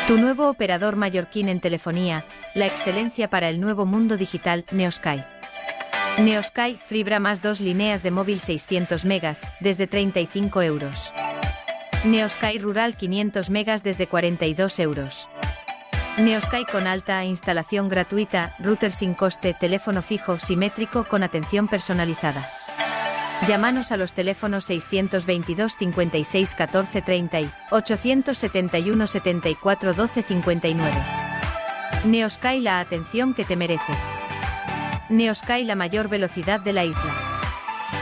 Tu nuevo operador mallorquín en telefonía, la excelencia para el nuevo mundo digital, Neosky. Neosky fibra más 2 líneas de móvil 600 megas, desde 35 euros. Neosky Rural 500 megas desde 42 euros. Neosky con alta instalación gratuita, router sin coste, teléfono fijo simétrico con atención personalizada. Llámanos a los teléfonos 622 56 14 30 y 871 74 12 59. Neosky, la atención que te mereces. Neosky, la mayor velocidad de la isla.